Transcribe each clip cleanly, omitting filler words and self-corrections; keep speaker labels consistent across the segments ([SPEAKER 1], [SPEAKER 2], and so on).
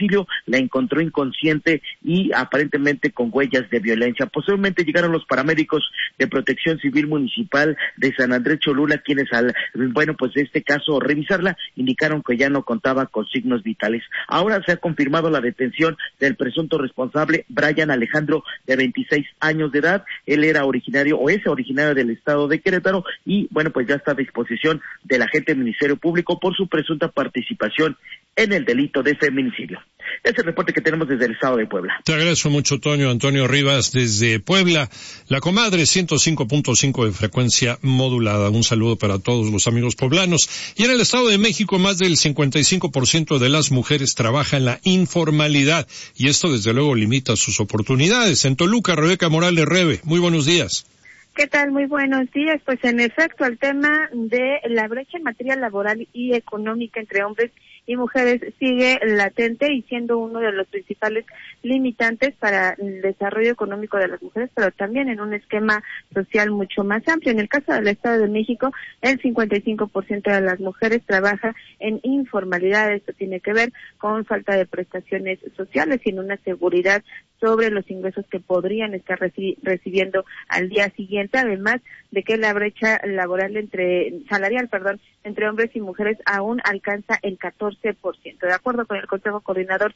[SPEAKER 1] domicilio, la encontró inconsciente y aparentemente con huellas de violencia. Posteriormente llegaron los paramédicos de Protección Civil Municipal de San Andrés Cholula, quienes de este caso revisarla, indicaron que ya no contaba con signos vitales. Ahora se ha confirmado la detención del presunto responsable, Brian Alejandro, de 26 años de edad. Él es originario del estado de Querétaro y ya está a disposición del agente del Ministerio Público por su presunta participación en el delito de feminicidio. Es el reporte que tenemos desde el estado de Puebla.
[SPEAKER 2] Te agradezco mucho, Toño. Antonio Rivas desde Puebla, La Comadre, 105.5 de frecuencia modulada. Un saludo para todos los amigos poblanos. Y en el estado de México, más del 55% de las mujeres trabaja en la informalidad, y esto desde luego limita sus oportunidades. En Toluca, Rebeca Morales, Rebe, muy buenos días.
[SPEAKER 3] ¿Qué tal? Muy buenos días. Pues en efecto, el tema de la brecha en materia laboral y económica entre hombres y mujeres sigue latente y siendo uno de los principales limitantes para el desarrollo económico de las mujeres, pero también en un esquema social mucho más amplio. En el caso del Estado de México, el 55% de las mujeres trabaja en informalidad. Esto tiene que ver con falta de prestaciones sociales y en una seguridad sobre los ingresos que podrían estar recibiendo al día siguiente, además de que la brecha laboral salarial entre hombres y mujeres aún alcanza el 14%. De acuerdo con el Consejo Coordinador.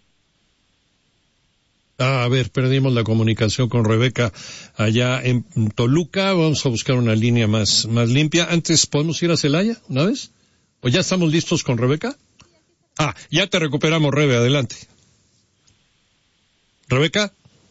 [SPEAKER 2] A ver, perdimos la comunicación con Rebeca allá en Toluca. Vamos a buscar una línea más limpia. Antes, ¿podemos ir a Celaya una vez? ¿O ya estamos listos con Rebeca? Ya te recuperamos, Rebe, adelante. ¿Rebeca?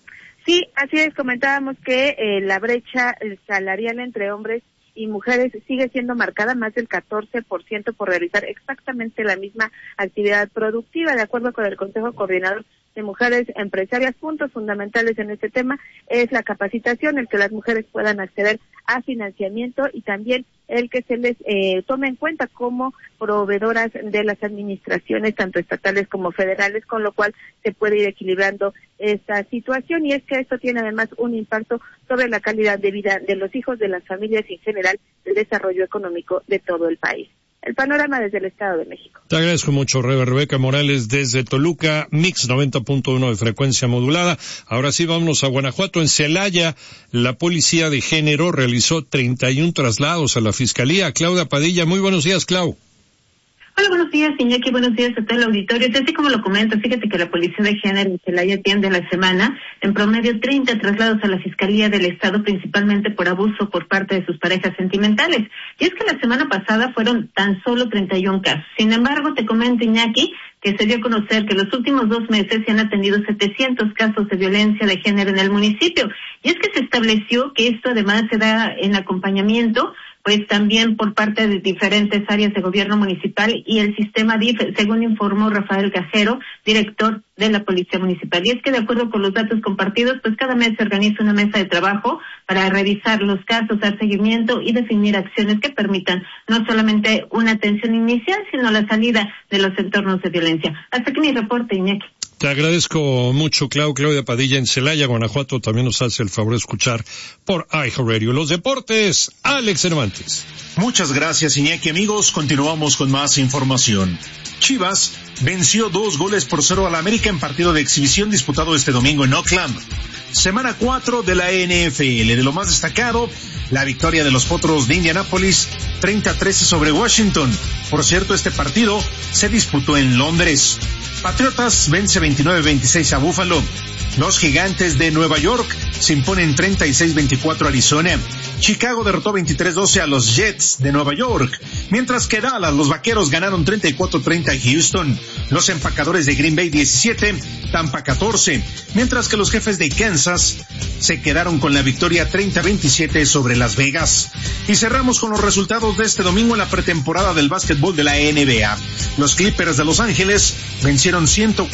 [SPEAKER 3] Sí, así es, comentábamos que la brecha salarial entre hombres y mujeres sigue siendo marcada, más del 14% por realizar exactamente la misma actividad productiva. De acuerdo con el Consejo Coordinador de Mujeres Empresarias, puntos fundamentales en este tema es la capacitación, el que las mujeres puedan acceder a financiamiento y también el que se les tome en cuenta como proveedoras de las administraciones, tanto estatales como federales, con lo cual se puede ir equilibrando esta situación, y es que esto tiene además un impacto sobre la calidad de vida de los hijos, de las familias y en general el desarrollo económico de todo el país. El panorama desde el Estado de México.
[SPEAKER 2] Te agradezco mucho, Rebeca Morales, desde Toluca, Mix 90.1 de frecuencia modulada. Ahora sí, vámonos a Guanajuato. En Celaya, la Policía de Género realizó 31 traslados a la Fiscalía. Claudia Padilla, muy buenos días, Clau.
[SPEAKER 4] Hola, buenos días, Iñaki, buenos días a todo el auditorio. Así como lo comento, fíjate que la Policía de Género en Celaya atiende a la semana en promedio 30 traslados a la Fiscalía del Estado, principalmente por abuso por parte de sus parejas sentimentales. Y es que la semana pasada fueron tan solo 31 casos. Sin embargo, te comento, Iñaki, que se dio a conocer que los últimos 2 meses se han atendido 700 casos de violencia de género en el municipio. Y es que se estableció que esto además se da en acompañamiento pues también por parte de diferentes áreas de gobierno municipal y el sistema DIF, según informó Rafael Cajero, director de la Policía Municipal. Y es que de acuerdo con los datos compartidos, pues cada mes se organiza una mesa de trabajo para revisar los casos, dar seguimiento y definir acciones que permitan no solamente una atención inicial, sino la salida de los entornos de violencia. Hasta aquí mi reporte, Iñaki.
[SPEAKER 2] Te agradezco mucho, Claudia Padilla en Celaya, Guanajuato. También nos hace el favor de escuchar por iHeartRadio. Los deportes, Alex Cervantes.
[SPEAKER 5] Muchas gracias, Iñaki. Amigos, continuamos con más información. Chivas venció 2-0 al América en partido de exhibición disputado este domingo en Oakland. Semana 4 de la NFL. De lo más destacado, la victoria de los Potros de Indianápolis 30-13 sobre Washington. Por cierto, este partido se disputó en Londres. Patriotas vence 29-26 a Buffalo. Los Gigantes de Nueva York se imponen 36-24 a Arizona. Chicago derrotó 23-12 a los Jets de Nueva York, mientras que Dallas, los Vaqueros ganaron 34-30 a Houston. Los Empacadores de Green Bay 17, Tampa 14, mientras que los Jefes de Kansas se quedaron con la victoria 30-27 sobre Las Vegas. Y cerramos con los resultados de este domingo en la pretemporada del básquetbol de la NBA. Los Clippers de Los Ángeles vencieron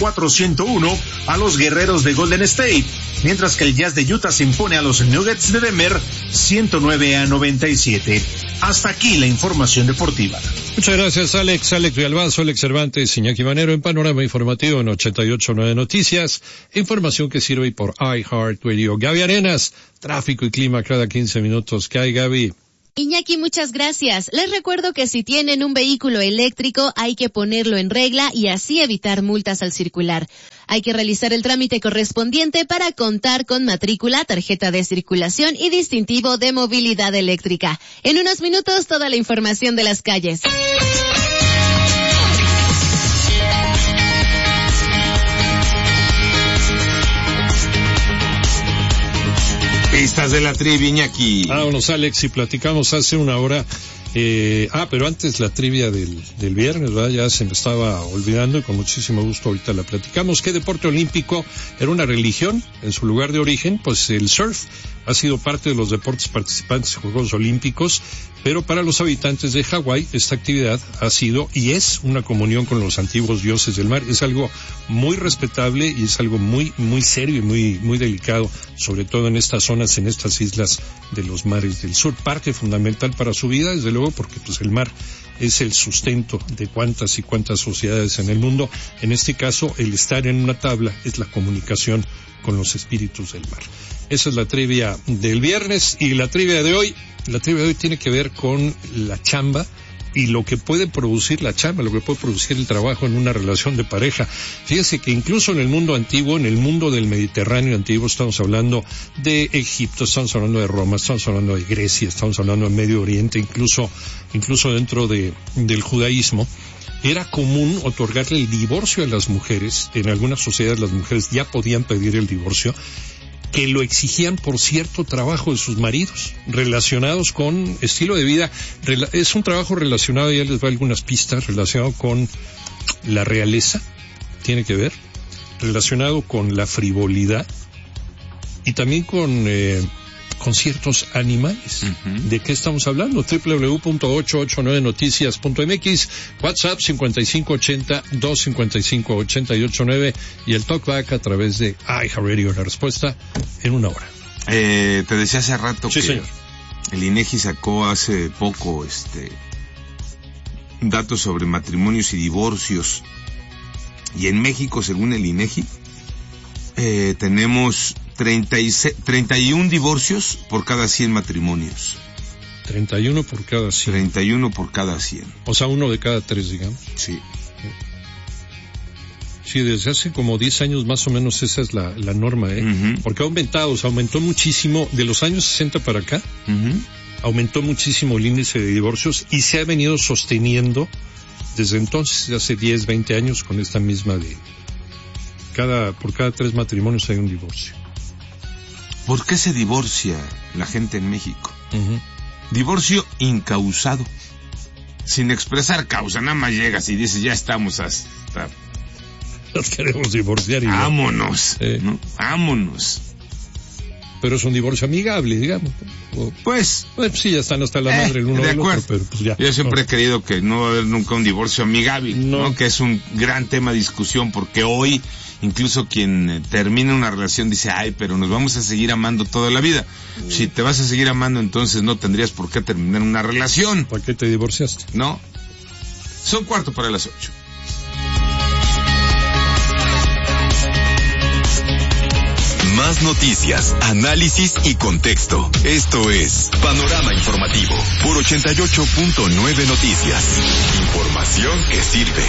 [SPEAKER 5] 104-101 a los Guerreros de Golden State, mientras que el Jazz de Utah se impone a los Nuggets de Denver 109-97. Hasta aquí la información deportiva.
[SPEAKER 2] Muchas gracias, Alex Villalbazo, Alex Cervantes, Iñaki Manero en Panorama Informativo en 88.9 Noticias. Información que sirve por iHeartRadio. Gaby Arenas, tráfico y clima cada 15 minutos. ¿Qué hay, Gaby?
[SPEAKER 6] Iñaki, muchas gracias. Les recuerdo que si tienen un vehículo eléctrico hay que ponerlo en regla y así evitar multas al circular. Hay que realizar el trámite correspondiente para contar con matrícula, tarjeta de circulación y distintivo de movilidad eléctrica. En unos minutos toda la información de las calles.
[SPEAKER 7] Pistas de la trivia, Iñaki.
[SPEAKER 2] Vámonos, Alex, y platicamos hace una hora. Pero antes la trivia del viernes, ¿verdad? Ya se me estaba olvidando y con muchísimo gusto ahorita la platicamos. ¿Qué deporte olímpico era una religión en su lugar de origen? Pues el surf ha sido parte de los deportes participantes en Juegos Olímpicos, pero para los habitantes de Hawái esta actividad ha sido y es una comunión con los antiguos dioses del mar. Es algo muy respetable y es algo muy, muy serio y muy delicado, sobre todo en estas zonas, en estas islas de los mares del sur. Parte fundamental para su vida, desde luego, porque pues el mar es el sustento de cuántas y cuántas sociedades en el mundo. En este caso, el estar en una tabla es la comunicación con los espíritus del mar. Esa es la trivia del viernes, y la trivia de hoy tiene que ver con la chamba y lo que puede producir la chamba, lo que puede producir el trabajo en una relación de pareja. Fíjese que incluso en el mundo antiguo, en el mundo del Mediterráneo antiguo, estamos hablando de Egipto, estamos hablando de Roma, estamos hablando de Grecia, estamos hablando de Medio Oriente, incluso dentro del judaísmo, era común otorgarle el divorcio a las mujeres. En algunas sociedades las mujeres ya podían pedir el divorcio, que lo exigían por cierto trabajo de sus maridos, relacionados con estilo de vida. Es un trabajo relacionado, ya les doy algunas pistas, relacionado con la realeza, tiene que ver, relacionado con la frivolidad y también con ciertos animales. ¿De qué estamos hablando? www.889noticias.mx, WhatsApp 5580-255-889 y el talkback a través de iHeartRadio. La respuesta en una hora.
[SPEAKER 7] Te decía hace rato
[SPEAKER 2] sí,
[SPEAKER 7] que
[SPEAKER 2] señor.
[SPEAKER 7] El INEGI sacó hace poco datos sobre matrimonios y divorcios, y en México, según el INEGI, tenemos 31 divorcios por cada 100 matrimonios.
[SPEAKER 2] 31 por cada 100.
[SPEAKER 7] 31 por cada 100.
[SPEAKER 2] O sea, 1 de cada 3, digamos.
[SPEAKER 7] Sí.
[SPEAKER 2] Sí, desde hace como 10 años más o menos esa es la norma, Porque ha aumentado, aumentó muchísimo de los años 60 para acá. Aumentó muchísimo el índice de divorcios y se ha venido sosteniendo desde entonces, hace 10, 20 años, con esta misma de por cada 3 matrimonios hay un divorcio.
[SPEAKER 7] ¿Por qué se divorcia la gente en México? Divorcio incausado, sin expresar causa, nada más llegas y dices, ya estamos hasta...
[SPEAKER 2] Nos queremos divorciar y
[SPEAKER 7] vámonos, ¿no? Vámonos.
[SPEAKER 2] Pero es un divorcio amigable, digamos.
[SPEAKER 7] Pues
[SPEAKER 2] sí, ya están hasta la madre el uno del otro, pero pues ya.
[SPEAKER 7] Yo siempre he creído que no va a haber nunca un divorcio amigable, ¿no? Que es un gran tema de discusión, porque hoy incluso quien termina una relación dice, pero nos vamos a seguir amando toda la vida. Si te vas a seguir amando, entonces no tendrías por qué terminar una relación.
[SPEAKER 2] ¿Por qué te divorciaste?
[SPEAKER 7] No. Son 7:45.
[SPEAKER 8] Más noticias, análisis y contexto. Esto es Panorama Informativo por 88.9 Noticias. Información que sirve.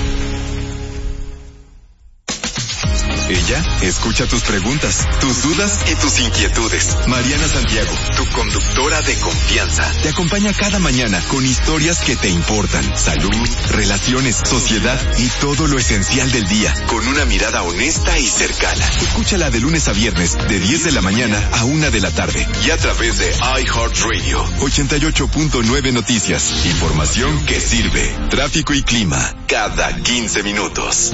[SPEAKER 8] Ella escucha tus preguntas, tus dudas y tus inquietudes. Mariana Santiago, tu conductora de confianza, te acompaña cada mañana con historias que te importan. Salud, relaciones, sociedad y todo lo esencial del día, con una mirada honesta y cercana. Escúchala de lunes a viernes, de 10 de la mañana a 1 de la tarde. Y a través de iHeartRadio, 88.9 Noticias. Información que sirve. Tráfico y clima, cada 15 minutos.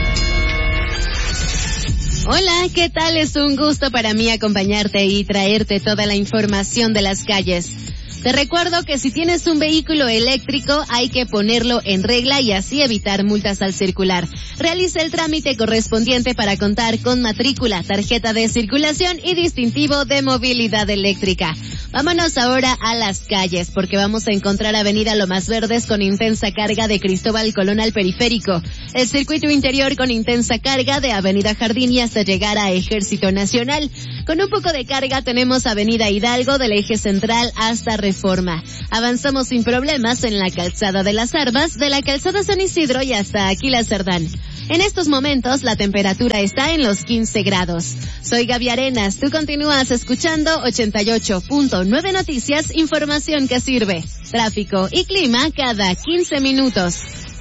[SPEAKER 6] Hola, ¿qué tal? Es un gusto para mí acompañarte y traerte toda la información de las calles. Te recuerdo que si tienes un vehículo eléctrico hay que ponerlo en regla y así evitar multas al circular. Realiza el trámite correspondiente para contar con matrícula, tarjeta de circulación y distintivo de movilidad eléctrica. Vámonos ahora a las calles porque vamos a encontrar Avenida Lomas Verdes con intensa carga de Cristóbal Colón al Periférico. El circuito interior con intensa carga de Avenida Jardín y hasta llegar a Ejército Nacional. Con un poco de carga tenemos Avenida Hidalgo del eje central hasta Reforma. Avanzamos sin problemas en la calzada de las Armas, de la calzada San Isidro y hasta Aquila Cerdán. En estos momentos la temperatura está en los 15 grados. Soy Gaby Arenas, tú continúas escuchando 88.9 Noticias, información que sirve. Tráfico y clima cada 15 minutos.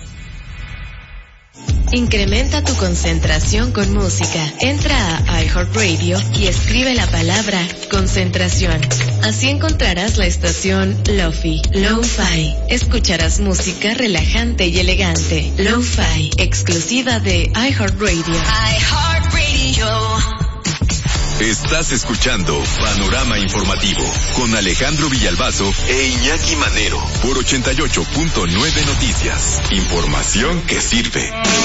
[SPEAKER 9] Incrementa tu concentración con música. Entra a iHeartRadio y escribe la palabra concentración. Así encontrarás la estación Lo-Fi, Lo-Fi. Escucharás música relajante y elegante. Lo-Fi, exclusiva de iHeartRadio.
[SPEAKER 8] Estás escuchando Panorama Informativo con Alejandro Villalbazo e Iñaki Manero por 88.9 Noticias. Información que sirve.